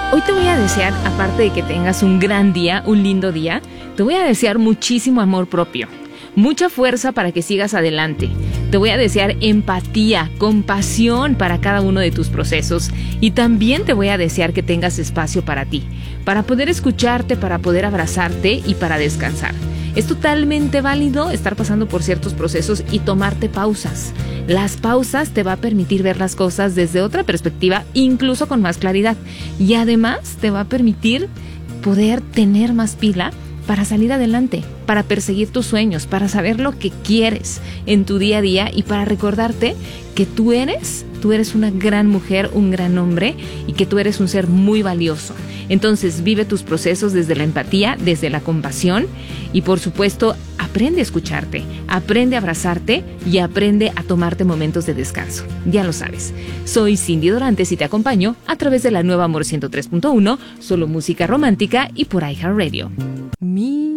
Hoy te voy a desear, aparte de que tengas un gran día, un lindo día, te voy a desear muchísimo amor propio, mucha fuerza para que sigas adelante. Te voy a desear empatía, compasión para cada uno de tus procesos y también te voy a desear que tengas espacio para ti, para poder escucharte, para poder abrazarte y para descansar. Es totalmente válido estar pasando por ciertos procesos y tomarte pausas. Las pausas te va a permitir ver las cosas desde otra perspectiva, incluso con más claridad. Y además te va a permitir poder tener más pila para salir adelante, para perseguir tus sueños, para saber lo que quieres en tu día a día y para recordarte que tú eres una gran mujer, un gran hombre y que tú eres un ser muy valioso. Entonces vive tus procesos desde la empatía, desde la compasión y por supuesto aprende a escucharte, aprende a abrazarte y aprende a tomarte momentos de descanso. Ya lo sabes, soy Cindy Dorantes y te acompaño a través de la nueva Amor 103.1, solo música romántica y por iHeartRadio.